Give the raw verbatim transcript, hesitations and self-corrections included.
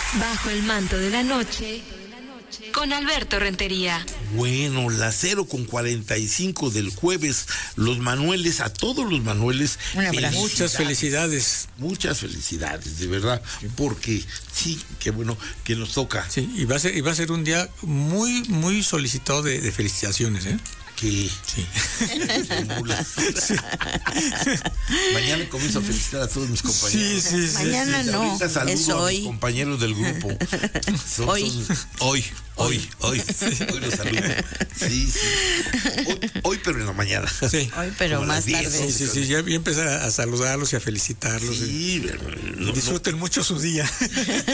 Bajo el manto de la noche, con Alberto Rentería. Bueno, las cero con cuarenta y cinco del jueves, los Manueles, a todos los Manueles. Un abrazo. Muchas felicidades. Muchas felicidades, de verdad, porque sí, qué bueno que nos toca. Sí, y va a ser, y va a ser un día muy, muy solicitado de, de felicitaciones, ¿eh? Que Sí. sí. Mañana comienzo a felicitar a todos mis compañeros. Sí, sí, sí. Mañana Sí, no, ahorita saludo es a mis hoy. compañeros del grupo. Son- Hoy. son- hoy, hoy, hoy, hoy los saludo. Sí, sí. Hoy, hoy, pero en la mañana. Sí. Hoy, pero Como a más las diez, tarde. Sí, sí, sí, ya voy a empezar a saludarlos y a felicitarlos. Sí, y no- disfruten mucho su día.